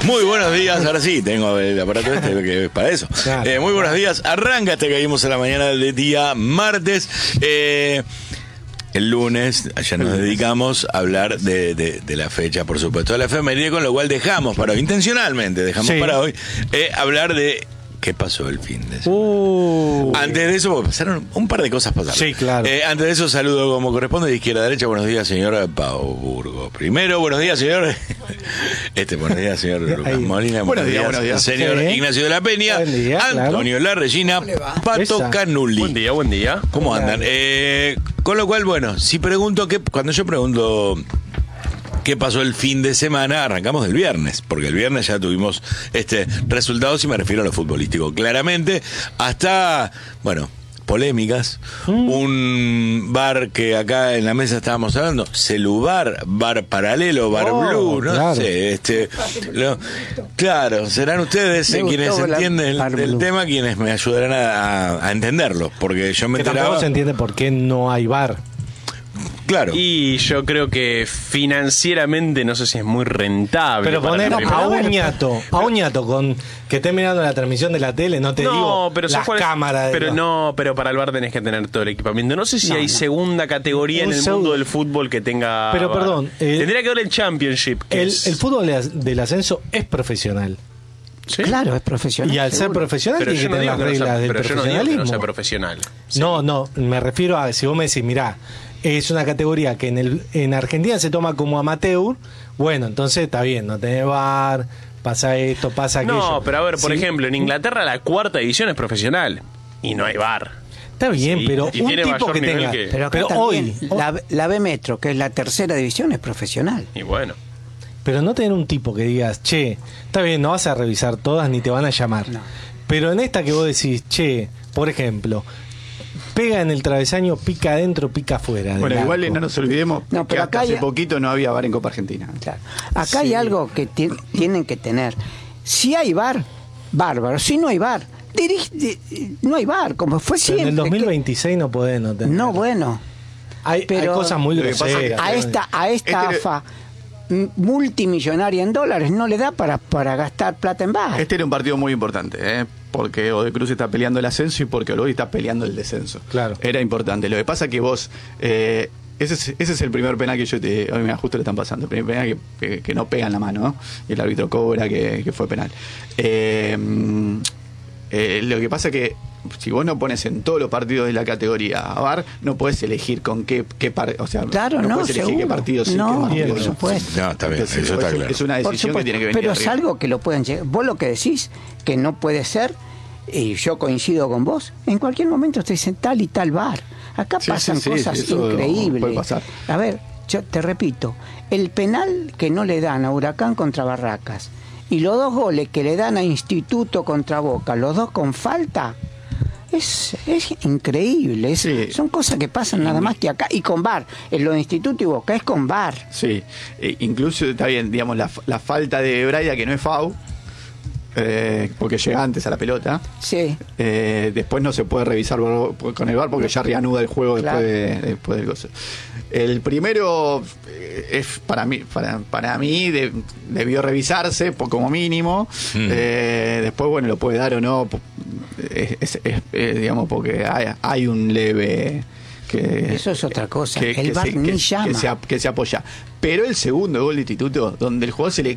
Muy buenos días, ahora sí, tengo el aparato que es para eso. Claro. Muy buenos días, arranca este que vimos en la mañana del día martes. El lunes ya nos dedicamos a hablar de la fecha, por supuesto, de la efeméride, con lo cual dejamos para hoy, intencionalmente dejamos para hoy, hablar de qué pasó el fin de semana. Antes de eso, pasaron un par de cosas pasaron. Sí, claro. Antes de eso, saludo como corresponde de izquierda a derecha. Buenos días, señor Pau Burgo. Primero, buenos días, señor. Buenos días, señor Lucas Molina. Buenos días, señor Ignacio de la Peña. Buen día, Antonio La Regina. Pato Canuli. Buen día. ¿Cómo andan? Con lo cual, bueno, si pregunto cuando yo pregunto qué pasó el fin de semana, arrancamos del viernes, porque el viernes ya tuvimos resultados, y me refiero a lo futbolístico, claramente, hasta, bueno, polémicas, un bar que acá en la mesa estábamos hablando, Celubar, bar paralelo, bar blue, no claro. sé, claro, serán ustedes quienes entienden el tema, quienes me ayudarán a entenderlo, porque yo me Que tampoco se entiende por qué no hay bar. Claro. Y yo creo que financieramente no sé si es muy rentable. Pero poner a un ñato con que esté mirando la transmisión de la tele, no te digo pero las cámaras. Pero para el bar tenés que tener todo el equipamiento. No sé si hay segunda categoría en el mundo del fútbol que tenga. Pero bar. perdón, tendría que haber el Championship. El fútbol del ascenso es profesional. ¿Sí? Claro, es profesional. Y al ser profesional tiene que tener las reglas del profesionalismo. Yo no digo que no sea profesional. Sí. No, me refiero a si vos me decís, mirá, es una categoría que en Argentina se toma como amateur, bueno, entonces está bien, no tenés bar, pasa esto, pasa aquello. No, pero a ver, por ejemplo, en Inglaterra la cuarta división es profesional y no hay bar. Está bien, pero y un tiene tipo mayor que nivel tenga... que- Pero, Pero también, hoy... la B Metro, que es la tercera división, es profesional. Y bueno. Pero no tener un tipo que digas, che, está bien, no vas a revisar todas ni te van a llamar. No. Pero en esta que vos decís, che, por ejemplo, pega en el travesaño, pica adentro, pica afuera. Bueno, del igual arco. no nos olvidemos No, que pero hasta acá hace ya- poquito no había bar en Copa Argentina. Claro. Acá hay algo que tienen que tener. Si hay bar, bárbaro. Si no hay bar, no hay bar, como fue Pero siempre. en el 2026 no podés no tener. No, bueno. Hay pero cosas muy lo que pasa es que groseras. A esta AFA multimillonaria en dólares no le da para gastar plata en bar. Este era un partido muy importante, porque Godoy Cruz está peleando el ascenso y porque Oloy está peleando el descenso. Claro. Era importante. Lo que pasa que vos... ese es el primer penal que hoy me justo le están pasando. El primer penal que no pega en la mano, ¿no? Y el árbitro cobra que fue penal. Lo que pasa que si vos no pones en todos los partidos de la categoría a VAR, no podés elegir con qué o sea, Claro, no, podés elegir seguro. qué partido sí, No, qué partido por no. supuesto. No, está bien, Entonces, eso está claro. es una Por decisión que supuesto, tiene que venir pero de es arriba. algo que lo pueden llegar. Vos lo que decís que no puede ser, y yo coincido con vos, en cualquier momento te dicen tal y tal bar. Acá Sí, pasan sí, cosas eso increíbles. puede pasar. A ver, yo te repito, el penal que no le dan a Huracán contra Barracas y los 2 goles que le dan a Instituto contra Boca, los 2 con falta, es increíble. Sí. Son cosas que pasan nada más que acá y con VAR. En lo de Instituto y Boca es con VAR. Sí, incluso está bien, digamos, la falta de Braida, que no es FAU, porque llega antes a la pelota. Sí. Después no se puede revisar con el VAR porque ya reanuda el juego Claro. después del gozo. El primero es para mí debió revisarse como mínimo. Después, bueno, lo puede dar o no, digamos, porque hay un leve que Eso es otra cosa. El VAR ni llama. que se apoya. Pero el segundo gol de Instituto, donde el jugador se le